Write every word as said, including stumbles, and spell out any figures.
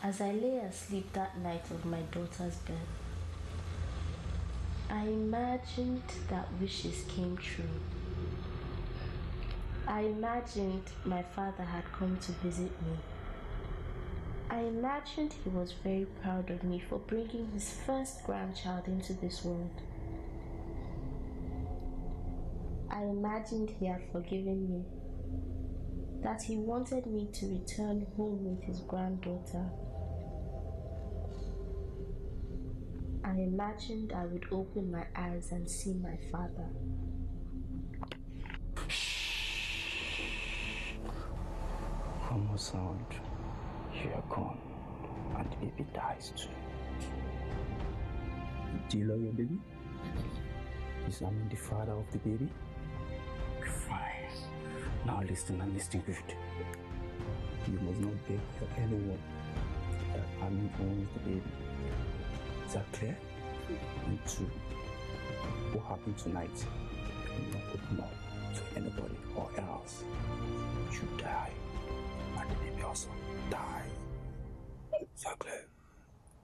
As I lay asleep that night of my daughter's birth, I imagined that wishes came true. I imagined my father had come to visit me. I imagined he was very proud of me for bringing his first grandchild into this world. I imagined he had forgiven me, that he wanted me to return home with his granddaughter. I imagined I would open my eyes and see my father. One more sound, you are gone, and the baby dies too. Do you love your baby? Is I mean the father of the baby? Fine. Now listen and listen good. You must not beg for anyone that Ami owns the baby. Is that clear? And two, what happened tonight? You will not open up to anybody or else you die. And the baby also die. Is that clear?